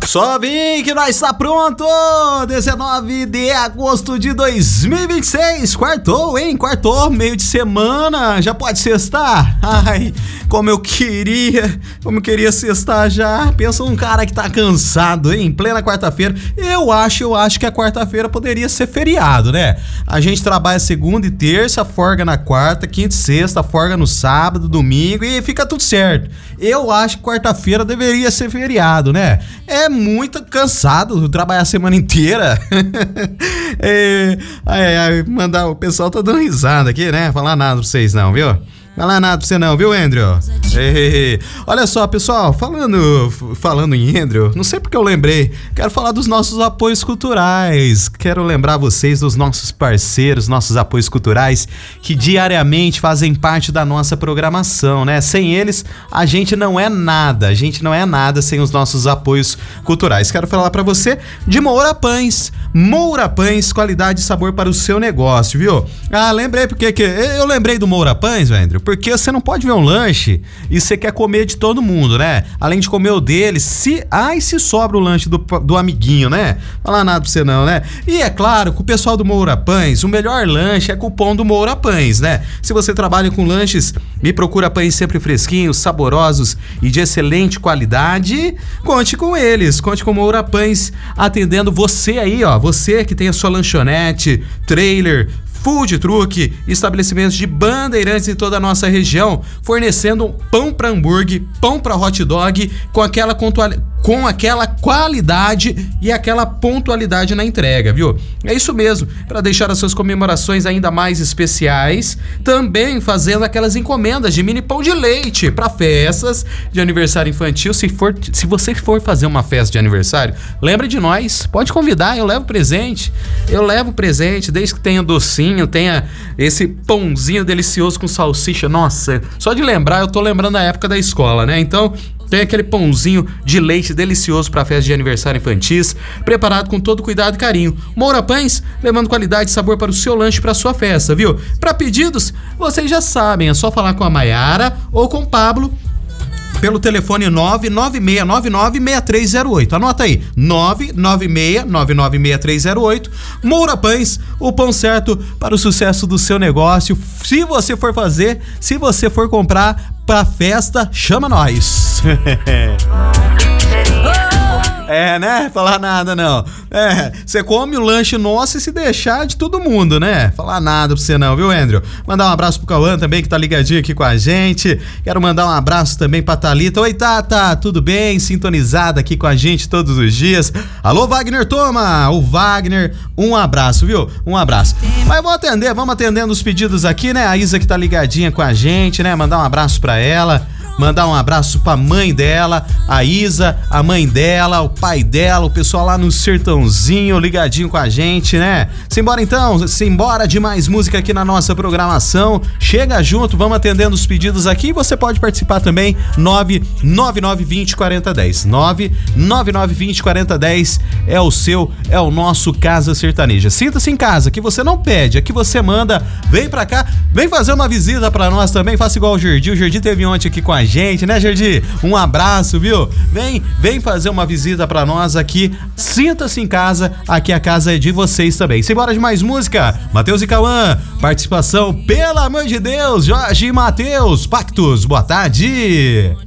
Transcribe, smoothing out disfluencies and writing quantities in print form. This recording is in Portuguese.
Só vem que nós está pronto! 19 de agosto de 2026. Quartou, hein? Quartou, meio de semana. Já pode sextar? Ai, como eu queria sextar já. Pensa num cara que tá cansado, hein? Em plena quarta-feira. Eu acho que a quarta-feira poderia ser feriado, né? A gente trabalha segunda e terça, folga na quarta, quinta e sexta, folga no sábado, domingo e fica tudo certo. Eu acho que quarta-feira deveria ser feriado, né? É muito cansado trabalhar a semana inteira. Mandar, o pessoal tá dando risada aqui, né? Falar nada pra vocês não, viu? Falar nada pra você não, viu, Andrew? Olha só, pessoal, falando em Andrew, não sei porque eu lembrei, quero falar dos nossos apoios culturais, quero lembrar vocês dos nossos parceiros, nossos apoios culturais, que diariamente fazem parte da nossa programação, né? Sem eles, a gente não é nada sem os nossos apoios culturais. Quero falar pra você de Moura Pães, qualidade e sabor para o seu negócio, viu? Lembrei porque eu lembrei do Moura Pães, Andrew, porque você não pode ver um lanche e você quer comer de todo mundo, né? Além de comer o dele, se sobra o lanche do amiguinho, né? Falar nada pra você não, né? E é claro, com o pessoal do Moura Pães, o melhor lanche é cupom do Moura Pães, né? Se você trabalha com lanches e procura pães sempre fresquinhos, saborosos e de excelente qualidade, conte com eles, conte com o Moura Pães, atendendo você aí, ó, você que tem a sua lanchonete, trailer, food truck, estabelecimentos de bandeirantes em toda a nossa região, fornecendo pão para hambúrguer, pão para hot dog, com aquela qualidade e aquela pontualidade na entrega, viu? É isso mesmo, para deixar as suas comemorações ainda mais especiais, também fazendo aquelas encomendas de mini pão de leite para festas de aniversário infantil. Se você for fazer uma festa de aniversário, lembra de nós, pode convidar, eu levo presente, desde que tenha docinho, tenha esse pãozinho delicioso com salsicha. Nossa, só de lembrar, eu tô lembrando da época da escola, né? Então, tem aquele pãozinho de leite delicioso para festa de aniversário infantis, preparado com todo cuidado e carinho. Moura Pães, levando qualidade e sabor para o seu lanche, para sua festa, viu? Para pedidos, vocês já sabem, é só falar com a Maiara ou com o Pablo pelo telefone 996996308. Anota aí, 996996308. Moura Pães, o pão certo para o sucesso do seu negócio. Se você for comprar pra festa, chama nós. Né? Falar nada não. Você come o lanche nosso e se deixar de todo mundo, né? Falar nada pra você não, viu, Andrew? Mandar um abraço pro Cauã também, que tá ligadinho aqui com a gente. Quero mandar um abraço também pra Thalita. Oi, Tata, tudo bem? Sintonizada aqui com a gente todos os dias. Alô, Wagner, toma! O Wagner, um abraço, viu? Um abraço. Mas vamos atendendo os pedidos aqui, né? A Isa que tá ligadinha com a gente, né? Mandar um abraço pra ela. Mandar um abraço pra mãe dela, a Isa, a mãe dela, o pai dela, o pessoal lá no Sertãozinho, ligadinho com a gente, né? Simbora então, simbora de mais música aqui na nossa programação. Chega junto, vamos atendendo os pedidos aqui. Você pode participar também, 999204010. 999204010 é o nosso Casa Sertaneja. Sinta-se em casa, que você não pede, aqui você manda, vem pra cá, vem fazer uma visita pra nós também, faça igual o Jardim. O Jardim teve ontem aqui com a gente, né, Jardim? Um abraço, viu? Vem fazer uma visita pra nós aqui. Sinta-se em casa, aqui a casa é de vocês também. Simbora de mais música. Matheus e Cauã, participação, pelo amor de Deus, Jorge e Matheus, Pactos, boa tarde.